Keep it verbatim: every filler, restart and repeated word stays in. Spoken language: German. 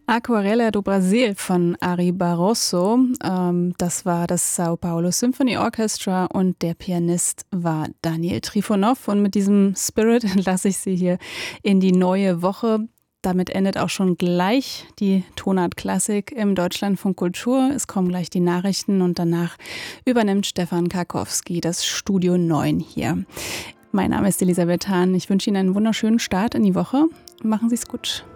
Aquarela do Brasil von Ari Barroso. Ähm, das war das Sao Paulo Symphony Orchestra und der Pianist war Daniel Trifonov. Und mit diesem Spirit lasse ich Sie hier in die neue Woche. Damit endet auch schon gleich die Tonart Klassik im Deutschlandfunk Kultur. Es kommen gleich die Nachrichten und danach übernimmt Stefan Karkowski das Studio neun hier. Mein Name ist Elisabeth Hahn. Ich wünsche Ihnen einen wunderschönen Start in die Woche. Machen Sie es gut.